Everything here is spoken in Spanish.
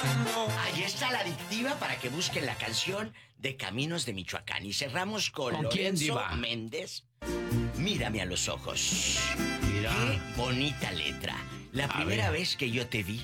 Ahí está la adictiva para que busquen la canción de Caminos de Michoacán. Y cerramos con quién, Lorenzo diva? Méndez. Mírame a los ojos. Mira. Qué bonita letra. La primera vez que yo te vi,